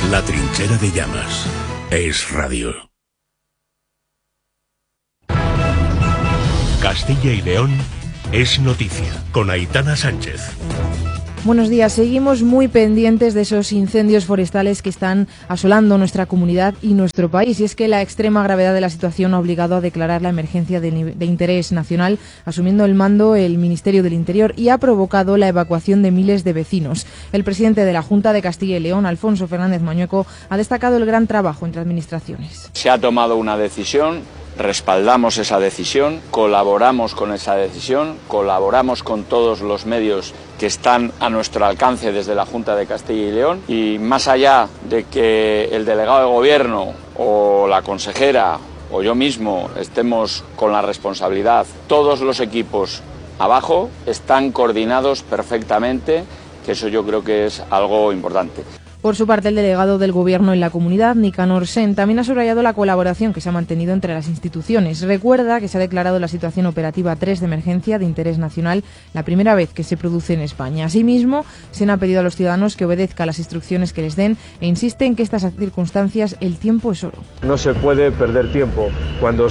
La trinchera de llamas. Es radio. Castilla y León es noticia, con Aitana Sánchez. Buenos días. Seguimos muy pendientes de esos incendios forestales que están asolando nuestra comunidad y nuestro país. Y es que la extrema gravedad de la situación ha obligado a declarar la emergencia de interés nacional, asumiendo el mando el Ministerio del Interior, y ha provocado la evacuación de miles de vecinos. El presidente de la Junta de Castilla y León, Alfonso Fernández Mañueco, ha destacado el gran trabajo entre administraciones. Se ha tomado una decisión. Respaldamos esa decisión, colaboramos con esa decisión, colaboramos con todos los medios que están a nuestro alcance desde la Junta de Castilla y León, y más allá de que el delegado de gobierno o la consejera o yo mismo estemos con la responsabilidad, todos los equipos abajo están coordinados perfectamente, que eso yo creo que es algo importante. Por su parte, el delegado del Gobierno en la comunidad, Nicanor Sen, también ha subrayado la colaboración que se ha mantenido entre las instituciones. Recuerda que se ha declarado la situación operativa 3 de emergencia de interés nacional, la primera vez que se produce en España. Asimismo, Sen ha pedido a los ciudadanos que obedezcan las instrucciones que les den e insiste en que en estas circunstancias el tiempo es oro. No se puede perder tiempo cuando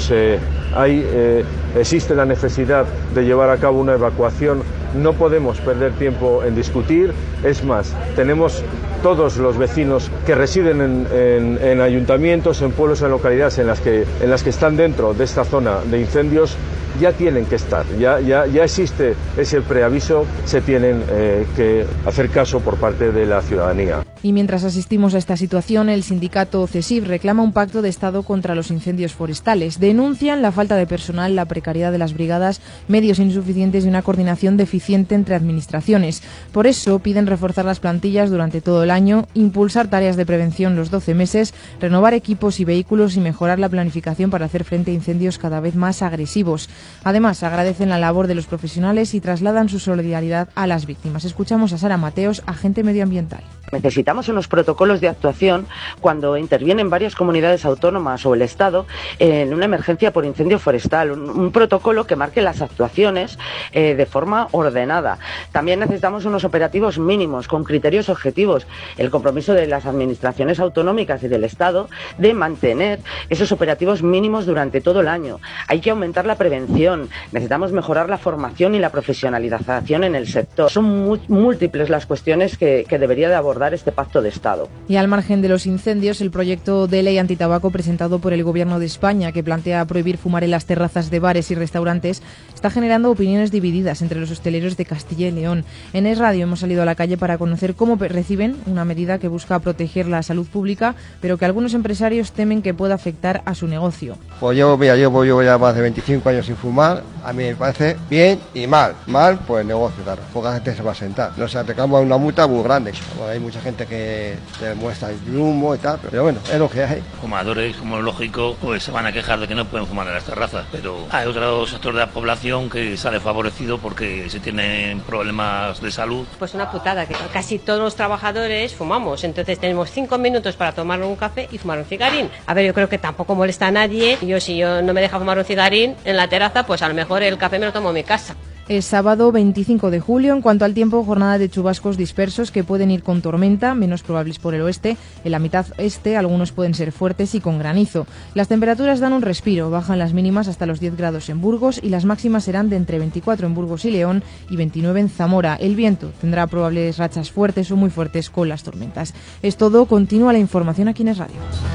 existe la necesidad de llevar a cabo una evacuación. No podemos perder tiempo en discutir. Es más, tenemos todos los vecinos que residen en ayuntamientos, en pueblos, en localidades en las que están dentro de esta zona de incendios, ya tienen que estar, ya existe ese preaviso, se tienen que hacer caso por parte de la ciudadanía. Y mientras asistimos a esta situación, el sindicato CESIF reclama un pacto de Estado contra los incendios forestales. Denuncian la falta de personal, la precariedad de las brigadas, medios insuficientes y una coordinación deficiente entre administraciones. Por eso piden reforzar las plantillas durante todo el año, impulsar tareas de prevención los 12 meses, renovar equipos y vehículos y mejorar la planificación para hacer frente a incendios cada vez más agresivos. Además, agradecen la labor de los profesionales y trasladan su solidaridad a las víctimas. Escuchamos a Sara Mateos, agente medioambiental. Necesitamos unos protocolos de actuación cuando intervienen varias comunidades autónomas o el Estado en una emergencia por incendio forestal, un protocolo que marque las actuaciones de forma ordenada. También necesitamos unos operativos mínimos con criterios objetivos, el compromiso de las administraciones autonómicas y del Estado de mantener esos operativos mínimos durante todo el año. Hay que aumentar la prevención, necesitamos mejorar la formación y la profesionalización en el sector. Son múltiples las cuestiones que debería de abordar este pacto de Estado. Y al margen de los incendios, el proyecto de ley antitabaco presentado por el Gobierno de España, que plantea prohibir fumar en las terrazas de bares y restaurantes, está generando opiniones divididas entre los hosteleros de Castilla y León. En Es Radio hemos salido a la calle para conocer cómo reciben una medida que busca proteger la salud pública, pero que algunos empresarios temen que pueda afectar a su negocio. Pues llevo ya más de 25 años sin fumar. A mí me parece bien y mal. Mal, pues el negocio, claro. Poca gente se va a sentar. No se reclama una multa muy grande. Bueno, hay mucha gente que te muestra el humo y tal, pero bueno, es lo que hay. Fumadores, como lógico, pues se van a quejar de que no pueden fumar en las terrazas, pero hay otro sector de la población que sale favorecido porque se tienen problemas de salud. Pues una putada, que casi todos los trabajadores fumamos, entonces tenemos 5 minutos para tomar un café y fumar un cigarrín. A ver, yo creo que tampoco molesta a nadie. Si yo no me deja fumar un cigarrín en la terraza, pues a lo mejor el café me lo tomo en mi casa. Es sábado 25 de julio. En cuanto al tiempo, jornada de chubascos dispersos que pueden ir con tormenta, menos probables por el oeste. En la mitad este, algunos pueden ser fuertes y con granizo. Las temperaturas dan un respiro. Bajan las mínimas hasta los 10 grados en Burgos y las máximas serán de entre 24 en Burgos y León y 29 en Zamora. El viento tendrá probables rachas fuertes o muy fuertes con las tormentas. Es todo. Continúa la información aquí en Es Radio.